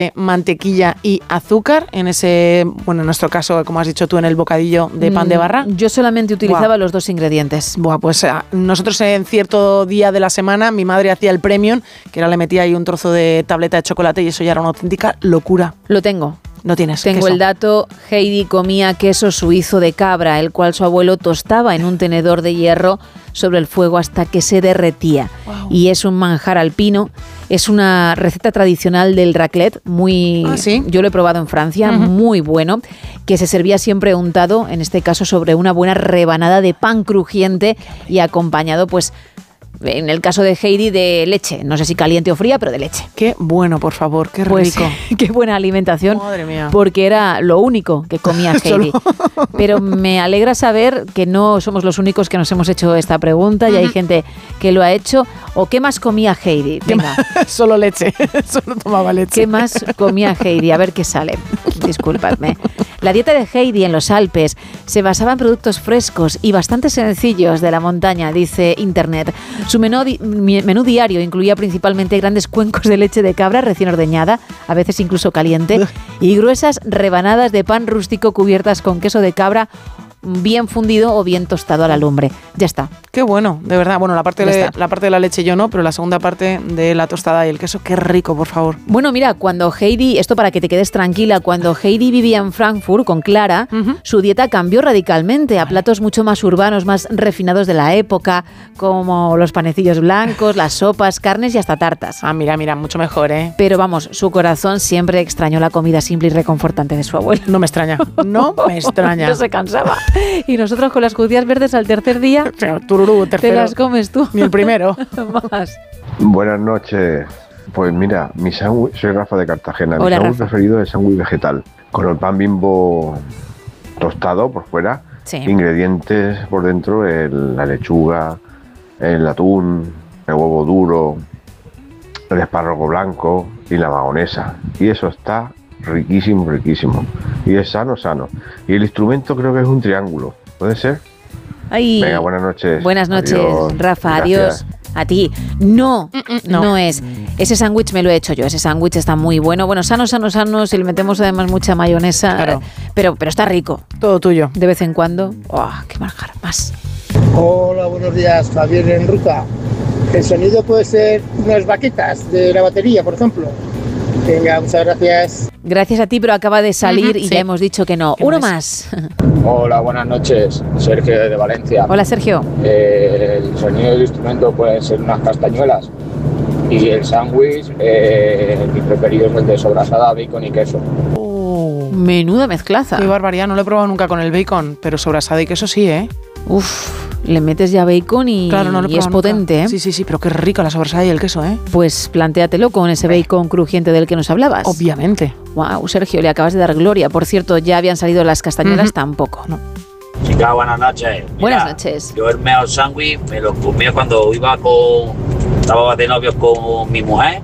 mantequilla y azúcar en ese, bueno, en nuestro caso, como has dicho tú, en el bocadillo de pan de barra. Yo solamente utilizaba los 2 ingredientes. Pues nosotros en cierto día de la semana, mi madre hacía el premium, que era le metía ahí un trozo de tableta de chocolate y eso ya era una auténtica locura. Lo tengo. No tienes Tengo queso. el dato. Heidi comía queso suizo de cabra, el cual su abuelo tostaba en un tenedor de hierro sobre el fuego hasta que se derretía. Wow. Y es un manjar alpino. Es una receta tradicional del raclette, muy... ¿Ah, sí? Yo lo he probado en Francia, muy bueno, que se servía siempre untado, en este caso sobre una buena rebanada de pan crujiente y acompañado, pues, en el caso de Heidi, de leche. No sé si caliente o fría, pero de leche. Qué bueno, por favor, qué Pues, rico. qué buena alimentación. Madre mía. Porque era lo único que comía Heidi. Pero me alegra saber que no somos los únicos que nos hemos hecho esta pregunta y hay gente que lo ha hecho. ¿O qué más comía Heidi? Venga. Solo leche, solo tomaba leche. ¿Qué más comía Heidi? A ver qué sale. Disculpadme. La dieta de Heidi en los Alpes se basaba en productos frescos y bastante sencillos de la montaña, dice Internet. Su menú diario incluía principalmente grandes cuencos de leche de cabra recién ordeñada, a veces incluso caliente, y gruesas rebanadas de pan rústico cubiertas con queso de cabra bien fundido o bien tostado a la lumbre. Ya está. Qué bueno, de verdad. Bueno, la parte de la leche yo no, pero la segunda parte de la tostada y el queso, qué rico, por favor. Bueno, mira, cuando Heidi, esto para que te quedes tranquila, cuando Heidi vivía en Frankfurt con Clara, su dieta cambió radicalmente a platos mucho más urbanos, más refinados de la época, como los panecillos blancos, las sopas, carnes y hasta tartas. Ah, mira, mucho mejor, ¿eh? Pero vamos, su corazón siempre extrañó la comida simple y reconfortante de su abuelo. No me extraña, no me extraña. No se cansaba. Y nosotros con las judías verdes al tercer día, Tururú, tercero. te las comes tú. Ni el primero. Más. Buenas noches. Pues mira, mi sándwich, soy Rafa de Cartagena. Hola, Mi sándwich Rafa. preferido es el sándwich vegetal, con el pan Bimbo tostado por fuera, Sí. ingredientes por dentro, la lechuga, el atún, el huevo duro, el espárrago blanco y la mahonesa. Y eso está riquísimo, riquísimo. Y es sano, sano. Y el instrumento creo que es un triángulo. ¿Puede ser? Ay, Venga, buenas noches. Buenas noches, Adiós. Rafa. Gracias. Adiós. A ti. No, no es. Ese sándwich me lo he hecho yo. Ese sándwich está muy bueno. Bueno, sano. Si le metemos además mucha mayonesa. Claro. Pero está rico. Todo tuyo. De vez en cuando. ¡Oh, qué manjar! Más. Hola, buenos días, Javier en ruta. El sonido puede ser unas baquetas de la batería, por ejemplo. Venga, muchas gracias. Gracias a ti, pero acaba de salir y sí. ya hemos dicho que no. ¿Qué Uno más? más. Hola, buenas noches. Sergio de Valencia. Hola, Sergio. El sonido del instrumento puede ser unas castañuelas. Y el sándwich, mi preferido es el de sobrasada, bacon y queso. Menuda mezclaza. Qué barbaridad, no lo he probado nunca con el bacon, pero sobrasada y queso sí, ¿eh? Uf, le metes ya bacon y, Claro, no lo he y es probado nunca. potente, ¿eh? Sí, pero qué rica la sobrasada y el queso, ¿eh? Pues plantéatelo con ese bacon crujiente del que nos hablabas. Obviamente. Wow, Sergio, le acabas de dar gloria. Por cierto, ya habían salido las castañuelas, tampoco. No. Chicas, buenas noches. Buenas noches. Yo el mejor sándwich me lo comía cuando estaba de novios con mi mujer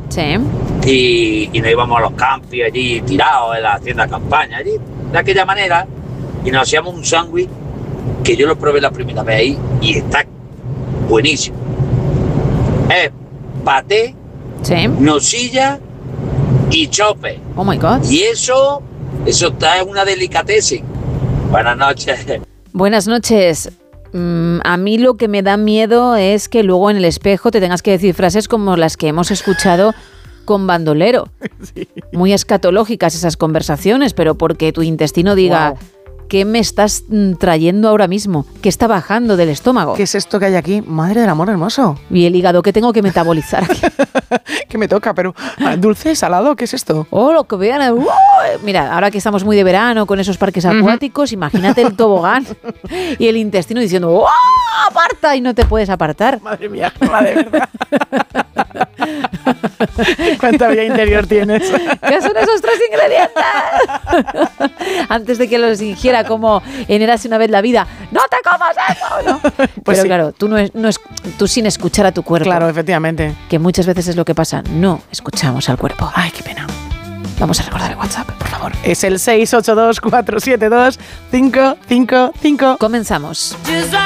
Sí. y nos íbamos a los campis allí tirados en la tienda de campaña, allí de aquella manera, y nos hacíamos un sándwich que yo lo probé la primera vez ahí y está buenísimo. Es paté, Sí. nocilla y chope. Oh my God. Y eso está en una delicatessen. Buenas noches. Buenas noches. A mí lo que me da miedo es que luego en el espejo te tengas que decir frases como las que hemos escuchado con Bandolero. Sí. Muy escatológicas esas conversaciones, pero porque tu intestino diga... Wow. ¿Qué me estás trayendo ahora mismo? ¿Qué está bajando del estómago? ¿Qué es esto que hay aquí? Madre del amor hermoso. Y el hígado, ¿qué tengo que metabolizar aquí? ¿Qué me toca? Pero dulce, salado, ¿qué es esto? Oh, lo que vean. Mira, ahora que estamos muy de verano con esos parques acuáticos, imagínate el tobogán y el intestino diciendo ¡oh, aparta! Y no te puedes apartar. Madre mía, de verdad. ¿Cuánta vida interior tienes? ¿Qué son esos 3 ingredientes? Antes de que los ingiera como en Érase una vez la vida. ¡No te comas eso! ¿No? Pues pero sí. claro, tú sin escuchar a tu cuerpo. Claro, efectivamente. Que muchas veces es lo que pasa. No escuchamos al cuerpo. Ay, qué pena. Vamos a recordar el WhatsApp, por favor. Es el 682-472-555. Comenzamos.